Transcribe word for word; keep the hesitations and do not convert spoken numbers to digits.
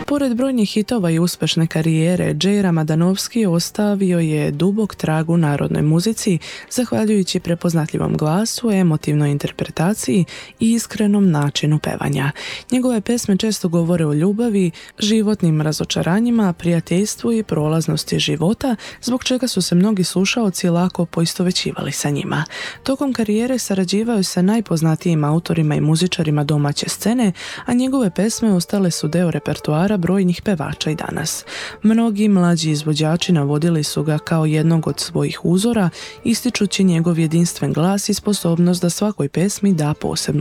Pored brojnih hitova i uspešne karijere, Džej Ramadanofski ostavio je dubok trag u narodnoj muzici, zahvaljujući prepoznatljivom glasu, emotivnoj interpretaciji i iskrenom načinu pevanja. Njegove pesme često govore o ljubavi, životnim razočaranjima, prijateljstvu i prolaznosti života, zbog čega su se mnogi slušaoci lako poistovećivali sa njima. Tokom karijere sarađivao je sa najpoznatijim autorima i muzičarima domaće scene, a njegove pesme ostale su deo repertoara brojnih pevača i danas. Mnogi mlađi izvođači navodili su ga kao jednog od svojih uzora, ističući njegov jedinstven glas i sposobnost da svakoj pesmi da posebnu